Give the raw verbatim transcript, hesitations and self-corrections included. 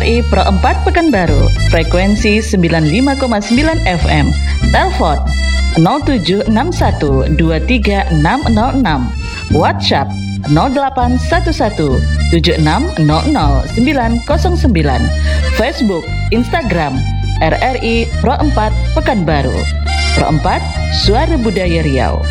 I Pro empat Pekanbaru, frekuensi sembilan puluh lima koma sembilan F M. Telepon nol tujuh enam satu dua tiga enam nol enam. WhatsApp nol delapan satu satu tujuh enam nol nol sembilan nol sembilan. Facebook, Instagram R R I Pro empat Pekanbaru. Pro empat, Suara Budaya Riau.